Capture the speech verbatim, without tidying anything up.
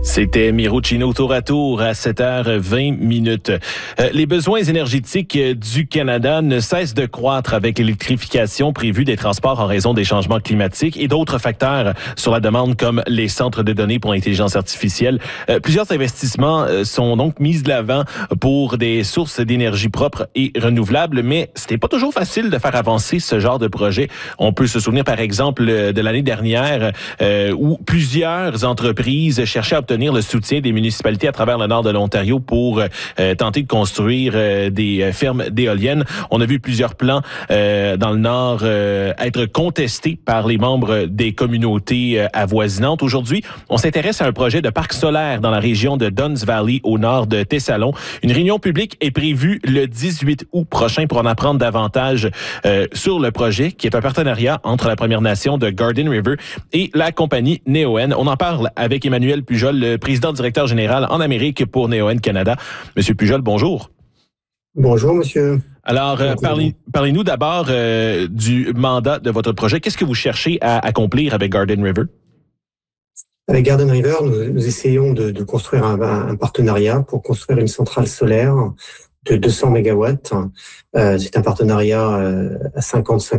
C'était Miro Chino tour à tour à sept heures vingt minutes. Euh, les besoins énergétiques du Canada ne cessent de croître avec l'électrification prévue des transports en raison des changements climatiques et d'autres facteurs sur la demande comme les centres de données pour l'intelligence artificielle. Euh, plusieurs investissements euh, sont donc mis de l'avant pour des sources d'énergie propres et renouvelables, mais c'était pas toujours facile de faire avancer ce genre de projet. On peut se souvenir par exemple de l'année dernière euh, où plusieurs entreprises cherchaient à obtenir le soutien des municipalités à travers le nord de l'Ontario pour euh, tenter de construire euh, des fermes d'éoliennes. On a vu plusieurs plans euh, dans le nord euh, être contestés par les membres des communautés euh, avoisinantes. Aujourd'hui, on s'intéresse à un projet de parc solaire dans la région de Duns Valley, au nord de Thessalon. Une réunion publique est prévue le dix-huit août prochain pour en apprendre davantage euh, sur le projet, qui est un partenariat entre la Première Nation de Garden River et la compagnie Neoen. On en parle avec Emmanuel Pujol, le président directeur général en Amérique pour Neoen Canada. Monsieur Pujol, bonjour. Bonjour, monsieur. Alors, euh, parlez, parlez-nous d'abord euh, du mandat de votre projet. Qu'est-ce que vous cherchez à accomplir avec Garden River? Avec Garden River, nous, nous essayons de, de construire un, un partenariat pour construire une centrale solaire de deux cents mégawatts. Euh, c'est un partenariat euh, à cinquante-cinq